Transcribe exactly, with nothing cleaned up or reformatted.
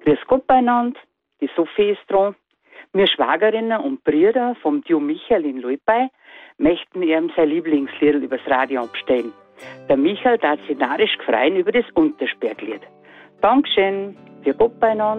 Grüß Gott beieinander, die Sophie ist dran. Wir Schwagerinnen und Brüder vom Dio Michael in Leupay möchten ihm sein Lieblingslied übers Radio abstellen. Der Michael hat sich narrisch gefreut über das Untersperrglied. Dankeschön, für Gott beieinander.